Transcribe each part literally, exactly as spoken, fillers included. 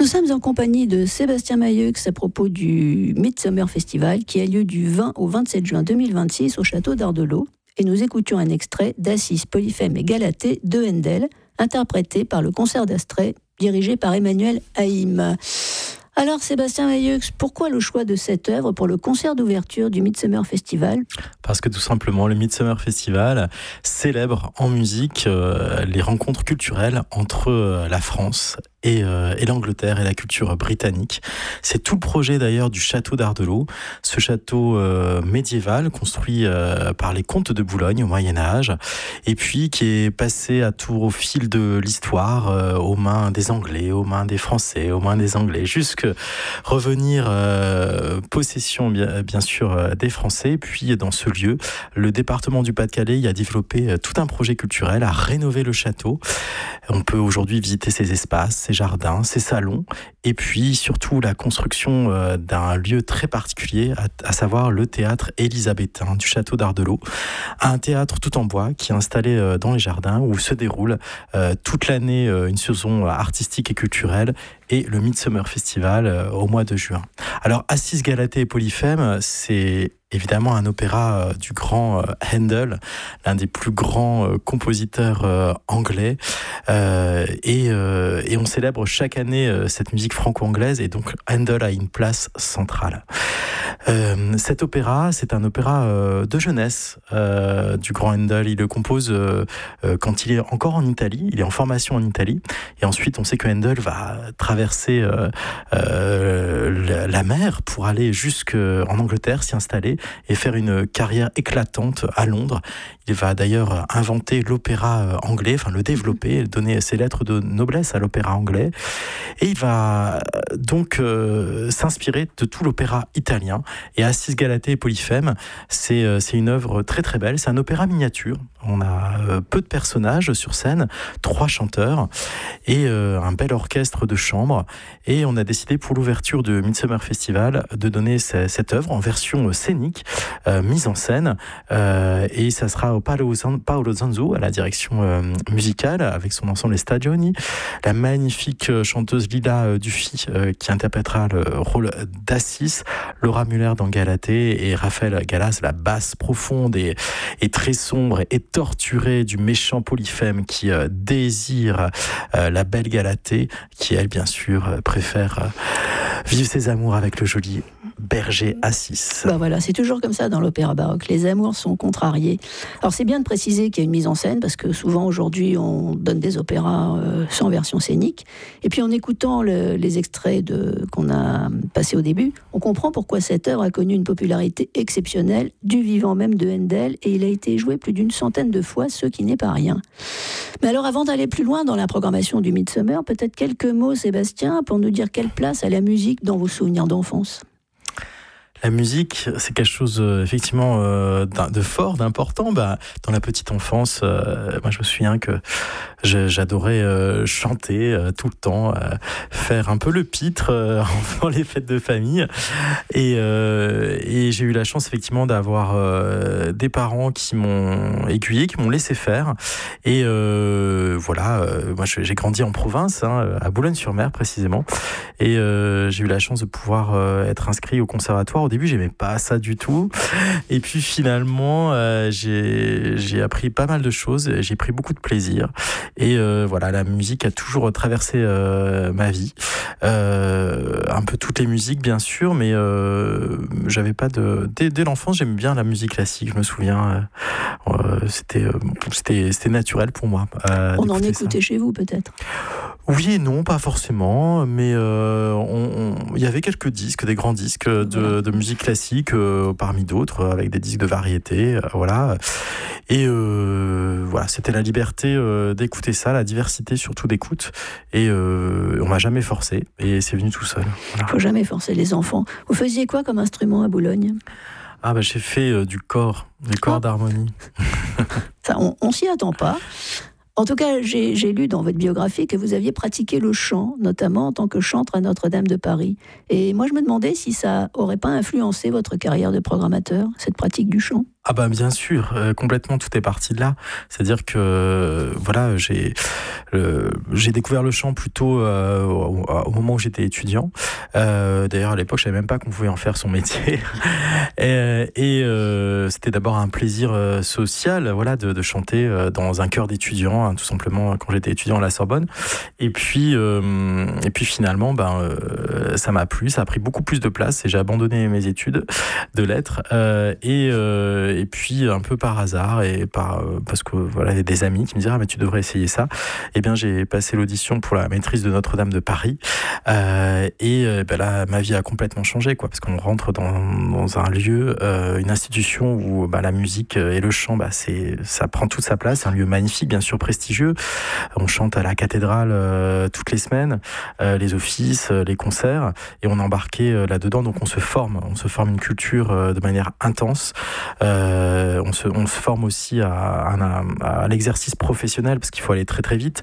Nous sommes en compagnie de Sébastien Mailleux à propos du Midsummer Festival qui a lieu du vingt au vingt-sept juin deux mille vingt-six au château d'Ardelot. Et nous écoutions un extrait d'Assis, Polyphème et Galatée de Handel, interprété par le concert d'Astrée, dirigé par Emmanuel Haïm. Alors Sébastien Mailleux, pourquoi le choix de cette œuvre pour le concert d'ouverture du Midsummer Festival ? Parce que tout simplement, le Midsummer Festival célèbre en musique euh, les rencontres culturelles entre euh, la France et, euh, et l'Angleterre et la culture britannique. C'est tout le projet d'ailleurs du château d'Ardelot, ce château euh, médiéval construit euh, par les comtes de Boulogne au Moyen-Âge, et puis qui est passé à tour au fil de l'histoire euh, aux mains des Anglais, aux mains des Français, aux mains des Anglais, jusque revenir euh, possession bien, bien sûr euh, des Français. Puis dans ce lieu, le département du Pas-de-Calais y a développé euh, tout un projet culturel à rénover le château. On peut aujourd'hui visiter ses espaces, ses jardins, ses salons, et puis surtout la construction euh, d'un lieu très particulier, à, à savoir le théâtre élisabétain du château d'Ardelot, un théâtre tout en bois qui est installé euh, dans les jardins où se déroule euh, toute l'année euh, une saison artistique et culturelle et le Midsummer Festival euh, au mois de juin. Alors Assis, Galatée et Polyphème, c'est évidemment un opéra euh, du grand euh, Handel, l'un des plus grands euh, compositeurs euh, anglais, euh, et, euh, et on célèbre chaque année euh, cette musique franco-anglaise, et donc Handel a une place centrale. Euh, cet opéra, c'est un opéra euh, de jeunesse euh, du grand Handel. Il le compose euh, euh, quand il est encore en Italie, il est en formation en Italie, et ensuite on sait que Handel va traverser euh, euh, la, la mer pour aller jusqu'en Angleterre, s'y installer et faire une carrière éclatante à Londres. Il va d'ailleurs inventer l'opéra anglais, enfin le développer, donner ses lettres de noblesse à l'opéra anglais, et il va donc euh, s'inspirer de tout l'opéra italien. Et Assis, Galatée et Polyphème, c'est, euh, c'est une œuvre très très belle, c'est un opéra miniature. On a euh, peu de personnages sur scène, trois chanteurs et euh, un bel orchestre de chambre, et on a décidé pour l'ouverture du Midsummer Festival de donner c- cette œuvre en version scénique, euh, mise en scène, euh, et ça sera au Paolo, Zan- Paolo Zanzu à la direction euh, musicale avec son ensemble Les Stagioni, la magnifique chanteuse Lila euh, Dufy euh, qui interprétera le rôle d'Assis, Laura Muller dans Galatée et Raphaël Gallas, la basse profonde et, et très sombre et torturée du méchant Polyphème qui euh, désire euh, la belle Galatée, qui elle bien sûr euh, préfère euh, vivre ses amours avec le joli berger Assis. Bah voilà, c'est toujours comme ça dans l'opéra baroque, les amours sont contrariés. Alors c'est bien de préciser qu'il y a une mise en scène, parce que souvent aujourd'hui on donne des opéras euh, sans version scénique, et puis en écoutant le, les extraits de, qu'on a passés au début, on comprend pourquoi cette œuvre a connu une popularité exceptionnelle du vivant même de Handel, et il a été joué plus d'une centaine de fois, ce qui n'est pas rien. Mais alors avant d'aller plus loin dans la programmation du Midsummer, peut-être quelques mots Sébastien pour nous dire quelle place a la musique dans vos souvenirs d'enfance. La musique, c'est quelque chose euh, effectivement euh, de fort, d'important. Bah, dans la petite enfance, euh, moi je me souviens que je, j'adorais euh, chanter euh, tout le temps, euh, faire un peu le pitre euh, dans les fêtes de famille. Et, euh, et j'ai eu la chance effectivement d'avoir euh, des parents qui m'ont aiguillé, qui m'ont laissé faire. Et euh, voilà, euh, moi j'ai grandi en province, hein, à Boulogne-sur-Mer précisément. Et euh, j'ai eu la chance de pouvoir euh, être inscrit au conservatoire. Au début, j'aimais pas ça du tout. Et puis finalement, euh, j'ai, j'ai appris pas mal de choses. J'ai pris beaucoup de plaisir. Et euh, voilà, la musique a toujours traversé euh, ma vie. Euh, un peu toutes les musiques, bien sûr, mais euh, j'avais pas de. Dès, dès l'enfance, j'aimais bien la musique classique. Je me souviens, euh, c'était, c'était, c'était naturel pour moi. Euh, On en écoutait chez vous, peut-être. Oui et non, pas forcément, mais euh, on, on, il y avait quelques disques, des grands disques de, voilà. de musique classique, euh, parmi d'autres, avec des disques de variété, euh, voilà. Et euh, voilà, c'était la liberté euh, d'écouter ça, la diversité surtout d'écoute, et euh, on m'a jamais forcé, et c'est venu tout seul. Voilà. Faut jamais forcer les enfants. Vous faisiez quoi comme instrument à Boulogne ? Ah bah j'ai fait euh, du cor, du cor ah. d'harmonie. Ça, on, on s'y attend pas. En tout cas, j'ai, j'ai lu dans votre biographie que vous aviez pratiqué le chant, notamment en tant que chantre à Notre-Dame de Paris. Et moi, je me demandais si ça aurait pas influencé votre carrière de programmateur, cette pratique du chant. Ah bah bien sûr, euh, complètement, tout est parti de là. C'est-à-dire que euh, voilà, j'ai euh, j'ai découvert le chant plutôt euh, au, au moment où j'étais étudiant. Euh, d'ailleurs à l'époque, je savais même pas qu'on pouvait en faire son métier. et et euh, c'était d'abord un plaisir euh, social, voilà, de, de chanter euh, dans un chœur d'étudiants, hein, tout simplement quand j'étais étudiant à la Sorbonne. Et puis euh, et puis finalement, ben euh, ça m'a plu, ça a pris beaucoup plus de place et j'ai abandonné mes études de lettres euh, et euh, et puis un peu par hasard et par parce que voilà, il y a des amis qui me disaient ah mais tu devrais essayer ça. Et bien j'ai passé l'audition pour la maîtrise de Notre-Dame de Paris euh, et euh, ben là ma vie a complètement changé quoi, parce qu'on rentre dans, dans un lieu, euh, une institution où bah, la musique et le chant bah, c'est ça prend toute sa place. C'est un lieu magnifique, bien sûr prestigieux. On chante à la cathédrale euh, toutes les semaines, euh, les offices, les concerts, et on est embarqué euh, là-dedans. Donc on se forme, on se forme une culture euh, de manière intense. Euh, Euh, on, se, on se forme aussi à, à, à l'exercice professionnel parce qu'il faut aller très très vite.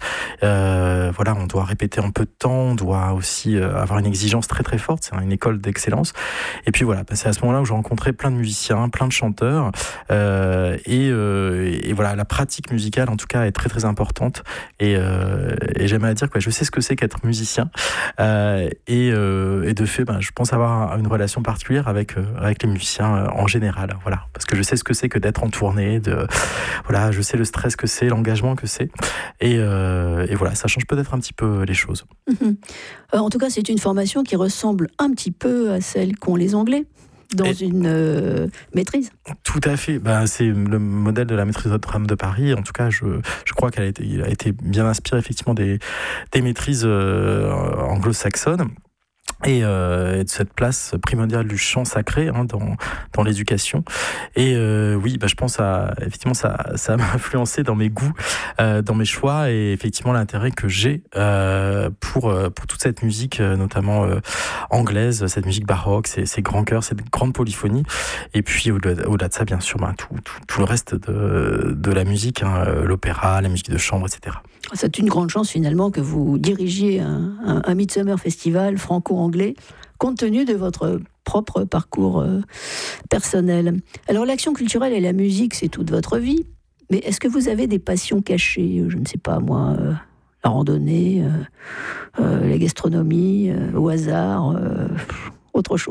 Euh, voilà, on doit répéter en peu de temps, on doit aussi euh, avoir une exigence très très forte. C'est une école d'excellence. Et puis voilà, c'est à ce moment-là où j'ai rencontré plein de musiciens, plein de chanteurs. Euh, et, euh, et voilà, la pratique musicale en tout cas est très très importante. Et, euh, et j'aimerais dire que je sais ce que c'est qu'être musicien. Euh, et, euh, et de fait, ben, je pense avoir une relation particulière avec, euh, avec les musiciens euh, en général. Voilà, parce que je sais ce que c'est que d'être en tournée, de, voilà, je sais le stress que c'est, l'engagement que c'est, et, euh, et voilà, ça change peut-être un petit peu les choses. Mmh. En tout cas, c'est une formation qui ressemble un petit peu à celle qu'ont les Anglais dans et une euh, maîtrise. Tout à fait. Ben, c'est le modèle de la maîtrise de Notre-Dame de Paris. En tout cas, je, je crois qu'elle a été, il a été bien inspiré effectivement des, des maîtrises euh, anglo-saxonnes. Et, euh, et de cette place primordiale du chant sacré hein, dans, dans l'éducation. Et euh, oui, bah, je pense à effectivement ça, ça m'a influencé dans mes goûts, euh, dans mes choix et effectivement l'intérêt que j'ai euh, pour pour toute cette musique, notamment euh, anglaise, cette musique baroque, ces, ces grands chœurs, cette grande polyphonie. Et puis au-delà, au-delà de ça, bien sûr, bah, tout, tout, tout le reste de, de la musique, hein, l'opéra, la musique de chambre, et cetera. C'est une grande chance finalement que vous dirigiez un, un, un Midsummer Festival franco-anglais, compte tenu de votre propre parcours euh, personnel. Alors l'action culturelle et la musique, c'est toute votre vie, mais est-ce que vous avez des passions cachées ? Je ne sais pas moi, euh, la randonnée, euh, euh, la gastronomie, euh, au hasard, euh, autre chose ?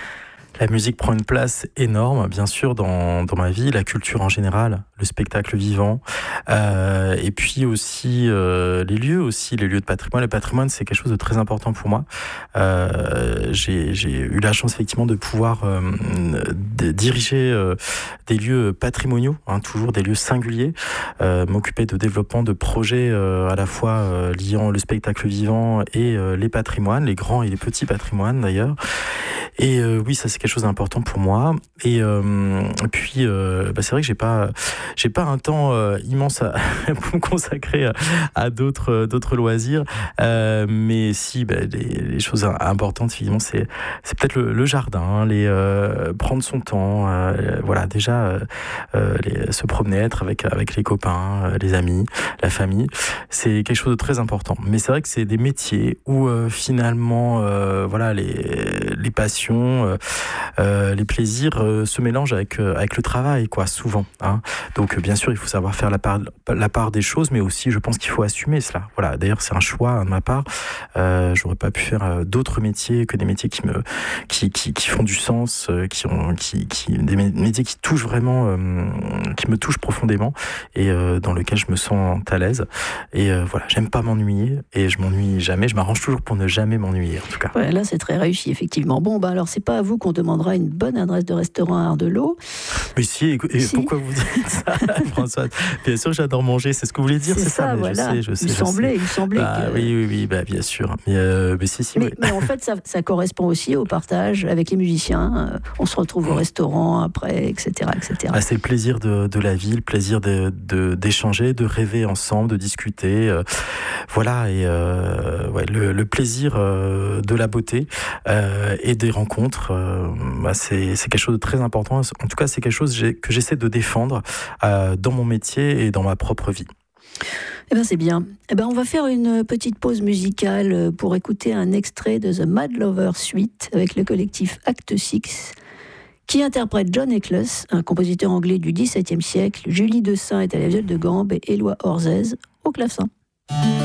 La musique prend une place énorme, bien sûr, dans, dans ma vie, la culture en général, le spectacle vivant, euh, et puis aussi euh, les lieux, aussi les lieux de patrimoine. Le patrimoine, c'est quelque chose de très important pour moi. Euh, j'ai, j'ai eu la chance effectivement de pouvoir euh, de diriger euh, des lieux patrimoniaux, hein, toujours des lieux singuliers, euh, m'occuper de développement de projets euh, à la fois euh, liant le spectacle vivant et euh, les patrimoines, les grands et les petits patrimoines d'ailleurs. Et euh, oui, ça c'est quelque chose d'important pour moi. Et, euh, et puis, euh, bah, c'est vrai que j'ai pas, j'ai pas un temps euh, immense à, pour me consacrer à, à d'autres, d'autres loisirs. Euh, mais si, bah, les, les choses importantes, finalement, c'est, c'est peut-être le, le jardin, hein, les euh, prendre son temps. Euh, voilà, déjà euh, les, se promener, être avec avec les copains, les amis, la famille, c'est quelque chose de très important. Mais c'est vrai que c'est des métiers où euh, finalement, euh, voilà, les les passions, Euh, euh, les plaisirs euh, se mélangent avec, euh, avec le travail, quoi, souvent. Hein. Donc, euh, bien sûr, il faut savoir faire la part, la part des choses, mais aussi, je pense qu'il faut assumer cela. Voilà. D'ailleurs, c'est un choix hein, de ma part. Euh, j'aurais pas pu faire euh, d'autres métiers que des métiers qui me, qui, qui, qui font du sens, euh, qui ont, qui, qui, des métiers qui touchent vraiment, euh, qui me touchent profondément et euh, dans lesquels je me sens à l'aise. Et euh, voilà, j'aime pas m'ennuyer et je m'ennuie jamais. Je m'arrange toujours pour ne jamais m'ennuyer, en tout cas. Ouais, là, c'est très réussi, effectivement. Bon, bah alors, c'est pas à vous qu'on demandera une bonne adresse de restaurant à Ardelot. Mais si, et, et si. Pourquoi vous dites ça, Françoise ? Bien sûr, j'adore manger, c'est ce que vous voulez dire, c'est, c'est ça, ça mais voilà. Je sais, je sais, il je semblait, sais. il semblait bah, que... Oui, oui, oui, bah, bien sûr. Mais, euh, mais si, si. Mais, oui. mais en fait, ça, ça correspond aussi au partage avec les musiciens. On se retrouve au restaurant après, et cetera, et cetera. Bah, c'est le plaisir de, de la vie, le plaisir de, de, d'échanger, de rêver ensemble, de discuter. Euh, voilà, et euh, ouais, le, le plaisir euh, de la beauté euh, et des rencontres. Euh, bah, c'est, c'est quelque chose de très important. En tout cas, c'est quelque chose que j'essaie de défendre euh, dans mon métier et dans ma propre vie. Eh ben c'est bien. Eh ben on va faire une petite pause musicale pour écouter un extrait de The Mad Lover Suite avec le collectif Act six qui interprète John Eccles, un compositeur anglais du dix-septième siècle. Julie Dessein est à la viole de gambe et Éloi Orzez au clavecin.